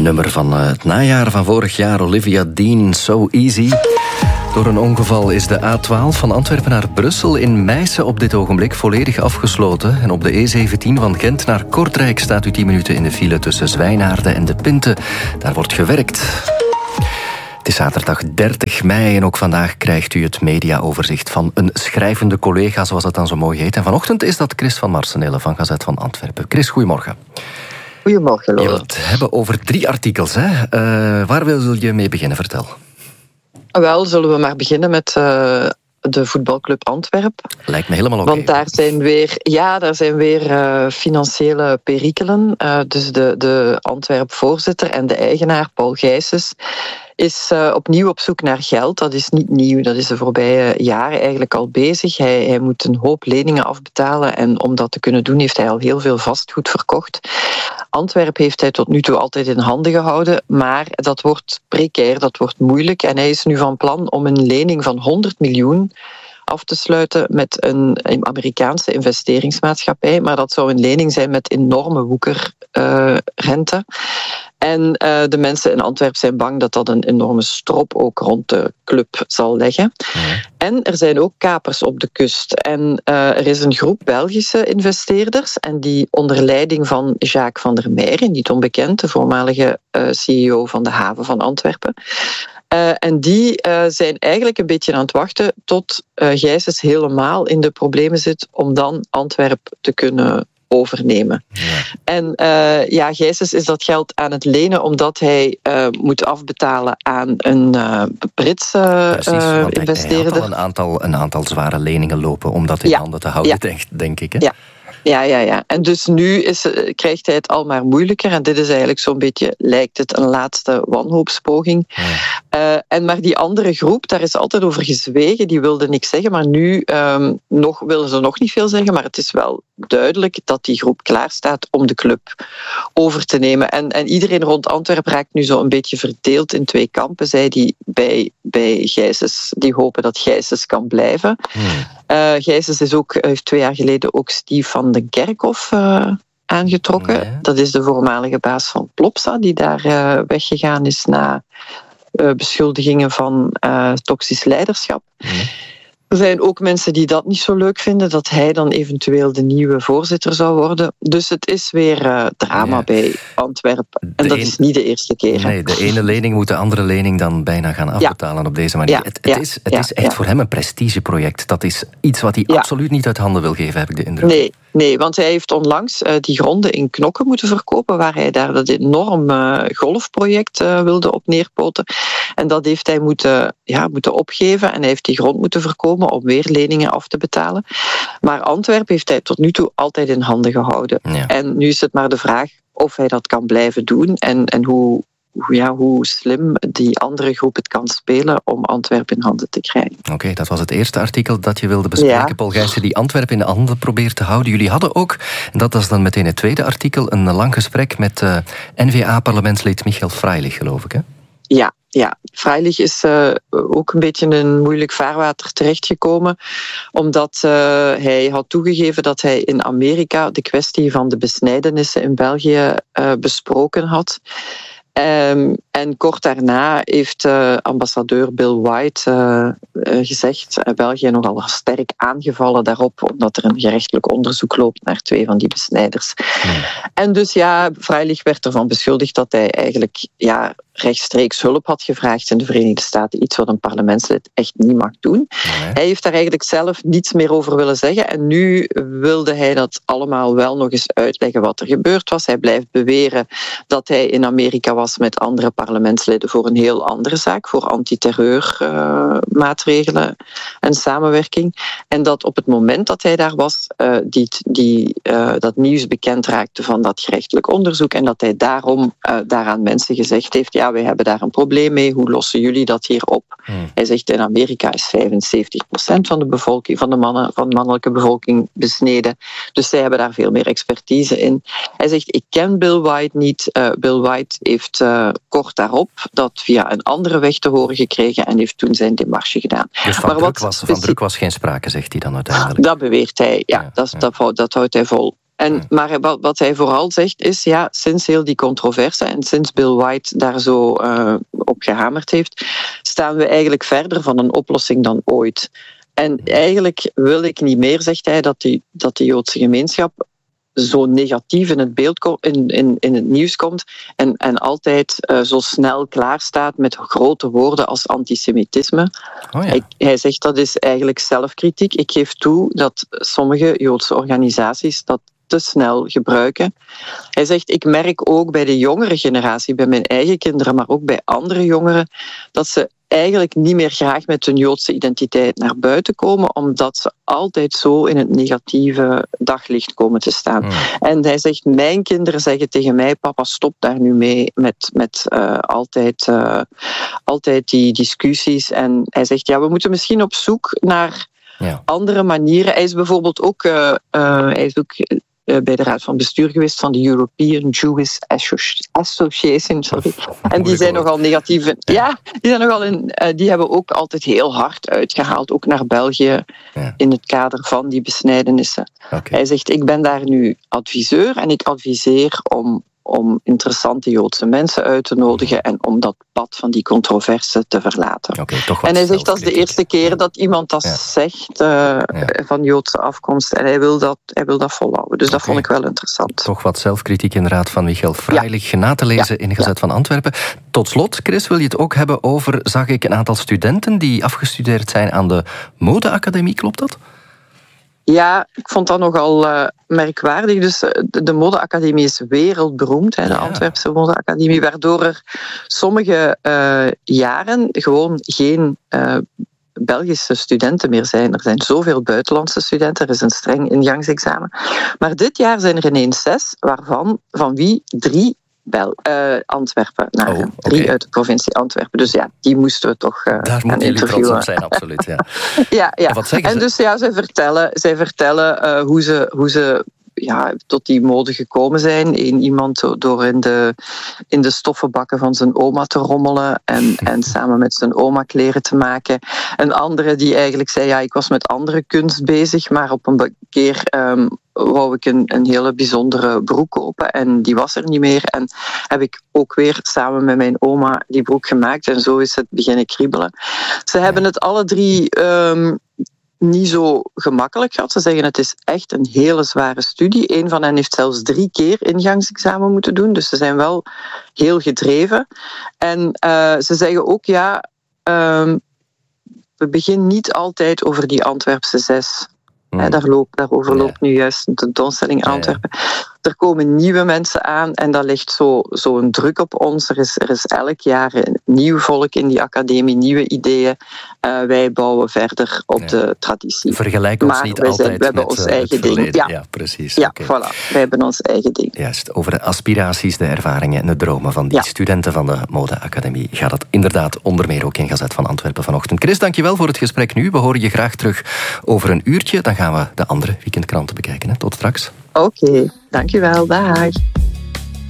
nummer van het najaar van vorig jaar, Olivia Dean, So Easy. Door een ongeval is de A12 van Antwerpen naar Brussel in Meissen op dit ogenblik volledig afgesloten. En op de E17 van Gent naar Kortrijk staat u 10 minuten in de file tussen Zwijnaarden en De Pinte. Daar wordt gewerkt. Het is zaterdag 30 mei en ook vandaag krijgt u het mediaoverzicht van een schrijvende collega, zoals het dan zo mooi heet. En vanochtend is dat Chris van Marsenille van Gazet van Antwerpen. Chris, goedemorgen. Goedemorgen, Laura. Je wilt het hebben over 3 artikels, hè? Waar wil je mee beginnen? Vertel. Wel, zullen we maar beginnen met de voetbalclub Antwerpen. Lijkt me helemaal oké. Want daar zijn weer financiële perikelen. Dus de Antwerp-voorzitter en de eigenaar, Paul Gijsens, is opnieuw op zoek naar geld. Dat is niet nieuw, dat is de voorbije jaren eigenlijk al bezig. Hij moet een hoop leningen afbetalen en om dat te kunnen doen heeft hij al heel veel vastgoed verkocht. Antwerpen heeft hij tot nu toe altijd in handen gehouden, maar dat wordt precair, dat wordt moeilijk. En hij is nu van plan om een lening van 100 miljoen af te sluiten met een Amerikaanse investeringsmaatschappij. Maar dat zou een lening zijn met enorme woekerrente. En de mensen in Antwerpen zijn bang dat dat een enorme strop ook rond de club zal leggen. Ja. En er zijn ook kapers op de kust. En er is een groep Belgische investeerders en die onder leiding van Jacques van der Meijer, niet onbekend, de voormalige CEO van de haven van Antwerpen. En die zijn eigenlijk een beetje aan het wachten tot Gijsens helemaal in de problemen zit om dan Antwerpen te kunnen overnemen. Ja. En Gijsens is dat geld aan het lenen omdat hij moet afbetalen aan een Britse investeerder. Hij had al een aantal zware leningen lopen om dat in handen te houden, denk ik. Hè? Ja. Ja. En dus nu krijgt hij het al maar moeilijker. En dit is eigenlijk zo'n beetje, lijkt het, een laatste wanhoopspoging. Ja. Maar die andere groep, daar is altijd over gezwegen. Die wilde niks zeggen, maar nu willen ze nog niet veel zeggen. Maar het is wel duidelijk dat die groep klaar staat om de club over te nemen. En iedereen rond Antwerpen raakt nu zo een beetje verdeeld in 2 kampen. Zij die bij Gijsens, die hopen dat Gijsens kan blijven. Gijsens heeft 2 jaar geleden ook Steve van den Kerkhof aangetrokken. Nee. Dat is de voormalige baas van Plopsa, die daar weggegaan is na beschuldigingen van toxisch leiderschap. Nee. Er zijn ook mensen die dat niet zo leuk vinden, dat hij dan eventueel de nieuwe voorzitter zou worden. Dus het is weer drama bij Antwerpen. En dat is niet de eerste keer. Nee, de ene lening moet de andere lening dan bijna gaan afbetalen op deze manier. Het is echt voor hem een prestigeproject. Dat is iets wat hij absoluut niet uit handen wil geven, heb ik de indruk. Nee, want hij heeft onlangs die gronden in Knokke moeten verkopen, waar hij daar dat enorm golfproject wilde op neerpoten. En dat heeft hij moeten opgeven en hij heeft die grond moeten verkopen om weer leningen af te betalen. Maar Antwerpen heeft hij tot nu toe altijd in handen gehouden. Ja. En nu is het maar de vraag of hij dat kan blijven doen en hoe slim die andere groep het kan spelen om Antwerpen in handen te krijgen. Oké, dat was het eerste artikel dat je wilde bespreken. Ja. Paul Gijsens die Antwerpen in de handen probeert te houden. Jullie hadden ook, en dat was dan meteen het tweede artikel, een lang gesprek met N-VA-parlementslid Michael Freilich, geloof ik, hè? Ja, Freilich is ook een beetje in een moeilijk vaarwater terechtgekomen, omdat hij had toegegeven dat hij in Amerika de kwestie van de besnijdenissen in België besproken had. En kort daarna heeft ambassadeur Bill White gezegd, België nogal sterk aangevallen daarop, omdat er een gerechtelijk onderzoek loopt naar 2 van die besnijders. En dus Freilich werd ervan beschuldigd dat hij eigenlijk rechtstreeks hulp had gevraagd in de Verenigde Staten, iets wat een parlementslid echt niet mag doen. Hij heeft daar eigenlijk zelf niets meer over willen zeggen en nu wilde hij dat allemaal wel nog eens uitleggen wat er gebeurd was. Hij blijft beweren dat hij in Amerika was met andere parlementsleden voor een heel andere zaak, voor antiterreurmaatregelen en samenwerking. En dat op het moment dat hij daar was, dat nieuws bekend raakte van dat gerechtelijk onderzoek en dat hij daarom daaraan mensen gezegd heeft, wij hebben daar een probleem mee, hoe lossen jullie dat hier op? Hij zegt, in Amerika is 75% van de bevolking, van de mannelijke bevolking besneden, dus zij hebben daar veel meer expertise in. Hij zegt, ik ken Bill White niet. Bill White heeft kort daarop dat via een andere weg te horen gekregen en heeft toen zijn démarche gedaan. Dus van druk was geen sprake, zegt hij dan uiteindelijk? Dat beweert hij, dat houdt hij vol. Maar wat hij vooral zegt is, ja, sinds heel die controverse en sinds Bill White daar zo op gehamerd heeft, staan we eigenlijk verder van een oplossing dan ooit. En eigenlijk wil ik niet meer, zegt hij, dat de Joodse gemeenschap zo negatief in het beeld in het nieuws komt en altijd zo snel klaarstaat met grote woorden als antisemitisme. Oh ja. Hij zegt dat is eigenlijk zelfkritiek. Ik geef toe dat sommige Joodse organisaties dat te snel gebruiken. Hij zegt, ik merk ook bij de jongere generatie, bij mijn eigen kinderen, maar ook bij andere jongeren, dat ze eigenlijk niet meer graag met hun Joodse identiteit naar buiten komen, omdat ze altijd zo in het negatieve daglicht komen te staan. En hij zegt, mijn kinderen zeggen tegen mij, papa, stop daar nu mee met altijd die discussies. En hij zegt, ja, we moeten misschien op zoek naar andere manieren. Hij is bijvoorbeeld ook bij de raad van bestuur geweest van de European Jewish Association. En die zijn nogal negatief. Ja, die hebben ook altijd heel hard uitgehaald, ook naar België, in het kader van die besnijdenissen. Okay. Hij zegt, ik ben daar nu adviseur en ik adviseer om interessante Joodse mensen uit te nodigen en om dat pad van die controverse te verlaten. En hij zegt, dat is de eerste keer dat iemand dat zegt van Joodse afkomst en hij wil dat volhouden. Dus dat vond ik wel interessant. Toch wat zelfkritiek inderdaad van Michiel Freilich na te lezen in Gazet van Antwerpen. Tot slot, Chris, wil je het ook hebben over, zag ik, een aantal studenten die afgestudeerd zijn aan de Modeacademie, klopt dat? Ja, ik vond dat nogal merkwaardig. Dus de Modeacademie is wereldberoemd, de Antwerpse Modeacademie, waardoor er sommige jaren gewoon geen Belgische studenten meer zijn. Er zijn zoveel buitenlandse studenten, er is een streng ingangsexamen. Maar dit jaar zijn er ineens 6, van wie 3 Antwerpen. 3 uit de provincie Antwerpen. Dus ja, die moesten we toch daar gaan interviewen. Trots op zijn, absoluut. Ja. ja. Wat zeggen ze? En dus zij vertellen hoe ze tot die mode gekomen zijn. Iemand door in de stoffenbakken van zijn oma te rommelen en samen met zijn oma kleren te maken. Een andere die eigenlijk zei, ik was met andere kunst bezig, maar op een keer wou ik een hele bijzondere broek kopen en die was er niet meer. En heb ik ook weer samen met mijn oma die broek gemaakt en zo is het beginnen kriebelen. Ze hebben het alle 3 niet zo gemakkelijk gehad. Ze zeggen het is echt een hele zware studie. Een van hen heeft zelfs 3 keer ingangsexamen moeten doen, dus ze zijn wel heel gedreven. En ze zeggen ook, we beginnen niet altijd over die Antwerpse 6. Daarover loopt nu juist een tentoonstelling Antwerpen. Er komen nieuwe mensen aan en dat legt zo een druk op ons. Er is elk jaar een nieuw volk in die academie, nieuwe ideeën. Wij bouwen verder op de traditie. Vergelijk ons niet altijd we hebben ons eigen ding. Ja, precies. Ja, voilà. Wij hebben ons eigen ding. Juist, over de aspiraties, de ervaringen en de dromen van die studenten van de Modeacademie gaat het inderdaad onder meer ook in Gazet van Antwerpen vanochtend. Chris, dankjewel voor het gesprek nu. We horen je graag terug over een uurtje. Dan gaan we de andere weekendkranten bekijken. Tot straks. Oké, dankjewel. Dag.